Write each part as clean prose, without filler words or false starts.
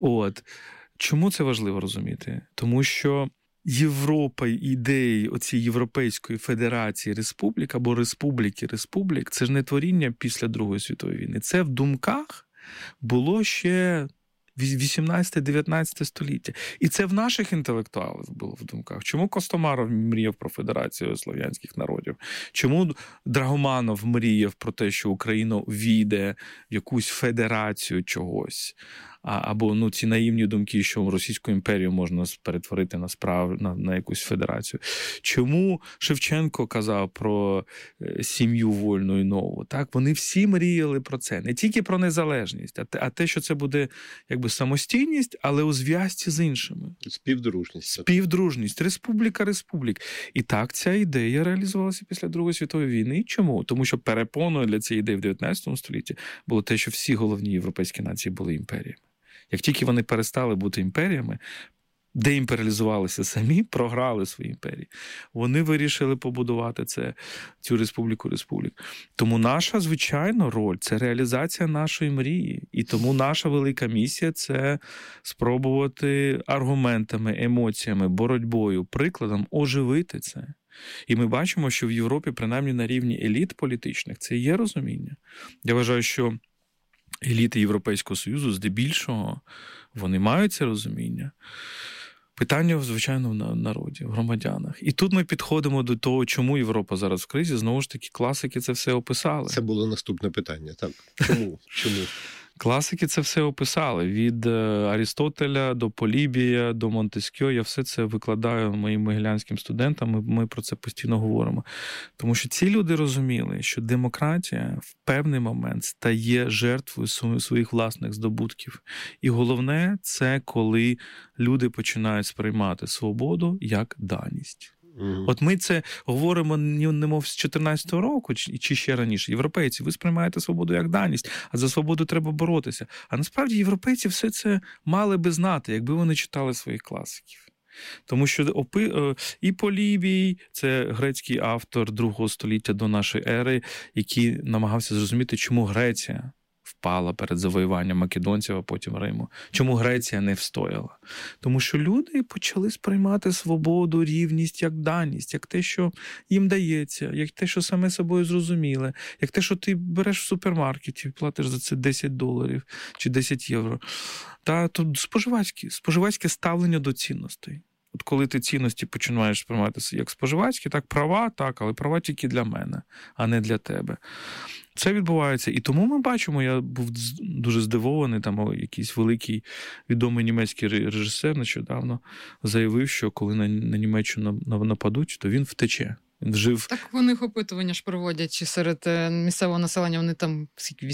От. Чому це важливо розуміти? Тому що Європа, ідеї оцієї Європейської Федерації Республік або Республіки Республік, це ж не творіння після Другої світової війни. Це в думках було ще 18-19 століття. І це в наших інтелектуалів було в думках. Чому Костомаров мріяв про Федерацію слов'янських народів? Чому Драгоманов мріяв про те, що Україна війде в якусь федерацію чогось? Або ці наївні думки, що Російську імперію можна перетворити на якусь федерацію. Чому Шевченко казав про сім'ю вольну і нову? Так? Вони всі мріяли про це. Не тільки про незалежність, а те, що це буде якби самостійність, але у зв'язці з іншими. Співдружність. Республіка республік. І так ця ідея реалізувалася після Другої світової війни. Чому? Тому що перепоною для цієї ідеї в 19 столітті було те, що всі головні європейські нації були імперіями. Як тільки вони перестали бути імперіями, деімперіалізувалися самі, програли свої імперії. Вони вирішили побудувати цю республіку республік. Тому наша, звичайно, роль – це реалізація нашої мрії. І тому наша велика місія – це спробувати аргументами, емоціями, боротьбою, прикладом оживити це. І ми бачимо, що в Європі, принаймні на рівні еліт політичних, це є розуміння. Я вважаю, що еліти Європейського Союзу, здебільшого, вони мають це розуміння. Питання, звичайно, в народі, в громадянах. І тут ми підходимо до того, чому Європа зараз в кризі. Знову ж таки, класики це все описали. Це було наступне питання, так. Чому? Класики це все описали. Від Арістотеля до Полібія, до Монтескьо. Я все це викладаю моїм могилянським студентам. Ми про це постійно говоримо. Тому що ці люди розуміли, що демократія в певний момент стає жертвою своїх власних здобутків. І головне – це коли люди починають сприймати свободу як даність. От ми це говоримо немов з 14-го року, чи ще раніше. Європейці, ви сприймаєте свободу як даність, а за свободу треба боротися. А насправді європейці все це мали би знати, якби вони читали своїх класиків. Тому що і Полібій, це грецький автор 2 століття до нашої ери, який намагався зрозуміти, чому Греція впала перед завоюванням македонців, а потім Риму. Чому Греція не встояла? Тому що люди почали сприймати свободу, рівність як даність, як те, що їм дається, як те, що саме собою зрозуміле, як те, що ти береш в супермаркеті і платиш за це $10 чи 10 євро. Та тут споживацьке ставлення до цінностей. От коли ти цінності починаєш сприйматися як споживацькі, так, права, так, але права тільки для мене, а не для тебе. Це відбувається. І тому ми бачимо, я був дуже здивований, там якийсь великий відомий німецький режисер нещодавно заявив, що коли на Німеччину нападуть, то він втече. Він жив... Так у них опитування ж проводять, чи серед місцевого населення вони там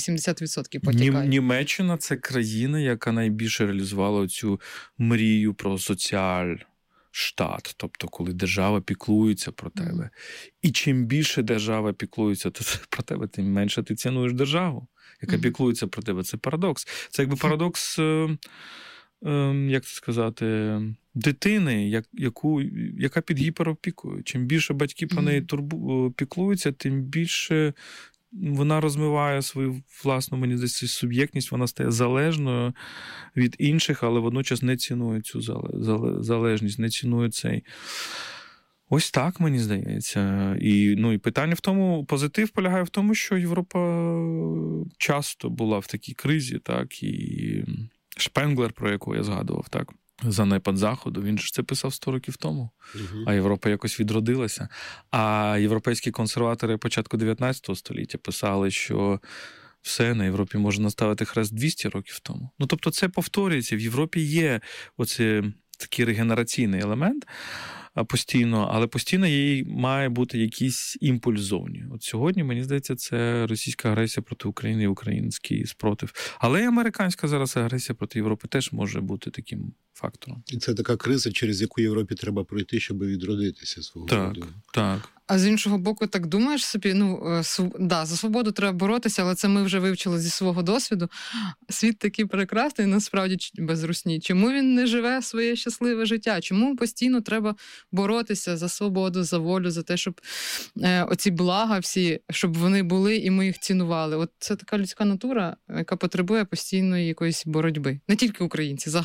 80% потікають. Німеччина – це країна, яка найбільше реалізувала цю мрію про соціальштат, тобто коли держава піклується про тебе. І чим більше держава піклується про тебе, тим менше ти цінуєш державу, яка піклується про тебе. Це парадокс. Це якби парадокс, як це сказати, дитини, яка під гіперопікою. Чим більше батьки про неї піклуються, тим більше вона розмиває свою власну, мені здається, суб'єктність, вона стає залежною від інших, але водночас не цінує цю залежність, не цінує цей. Ось так, мені здається. І питання в тому, позитив полягає в тому, що Європа часто була в такій кризі, так, і Шпенглер, про якого я згадував, так, «Занепад Заходу», він ж це писав 100 років тому, а Європа якось відродилася. А європейські консерватори початку 19 століття писали, що все, на Європі може наставити хрест 200 років тому. Тобто це повторюється. В Європі є такий регенераційний елемент постійно, але постійно їй має бути якийсь імпульс зовні. От сьогодні, мені здається, це російська агресія проти України і український спротив. Але і американська зараз агресія проти Європи теж може бути таким фактором. І це така криза, через яку Європі треба пройти, щоб відродитися свого роду. Так. А з іншого боку, так думаєш собі, за свободу треба боротися, але це ми вже вивчили зі свого досвіду. Світ такий прекрасний, насправді, без русні. Чому він не живе своє щасливе життя? Чому постійно треба боротися за свободу, за волю, за те, щоб оці блага всі, щоб вони були і ми їх цінували? От це така людська натура, яка потребує постійної якоїсь боротьби. Не тільки українці,